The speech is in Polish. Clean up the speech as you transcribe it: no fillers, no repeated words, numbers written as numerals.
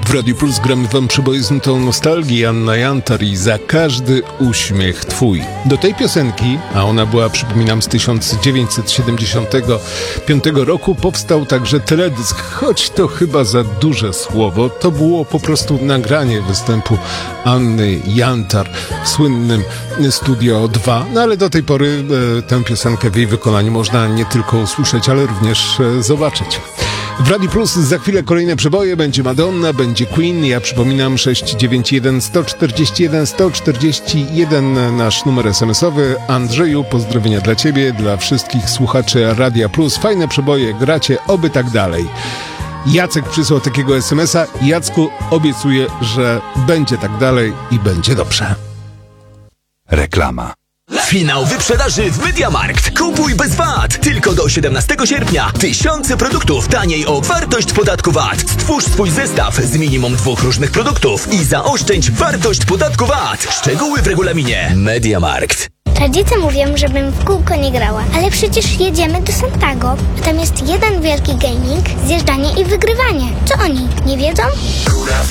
W Radiu Plus gramy wam przeboje z nutą nostalgii. Anna Jantar i Za każdy uśmiech twój. Do tej piosenki, a ona była, przypominam, z 1975 roku, powstał także teledysk, choć to chyba za duże słowo. To było po prostu nagranie występu Anny Jantar w słynnym Studio 2. No ale do tej pory tę piosenkę w jej wykonaniu można nie tylko usłyszeć, ale również zobaczyć. W Radiu Plus za chwilę kolejne przeboje. Będzie Madonna, będzie Queen. Ja przypominam 691 141 141 nasz numer SMS-owy. Andrzeju, pozdrowienia dla ciebie, dla wszystkich słuchaczy Radia Plus. Fajne przeboje, gracie, oby tak dalej. Jacek przysłał takiego SMS-a. Jacku, obiecuję, że będzie tak dalej i będzie dobrze. Reklama. Finał wyprzedaży w MediaMarkt. Kupuj bez VAT. Tylko do 17 sierpnia. Tysiące produktów taniej o wartość podatku VAT. Stwórz swój zestaw z minimum 2 różnych produktów i zaoszczędź wartość podatku VAT. Szczegóły w regulaminie. MediaMarkt. Rodzice mówią, żebym w kółko nie grała, ale przecież jedziemy do Santago, a tam jest jeden wielki gaming, zjeżdżanie i wygrywanie. Co oni, nie wiedzą?